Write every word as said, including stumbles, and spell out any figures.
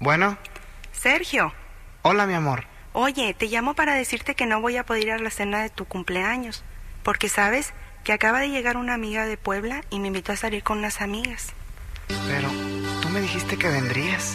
Bueno. Sergio. Hola, mi amor. Oye, te llamo para decirte que no voy a poder ir a la cena de tu cumpleaños, porque sabes que acaba de llegar una amiga de Puebla y me invitó a salir con unas amigas. Pero tú me dijiste que vendrías.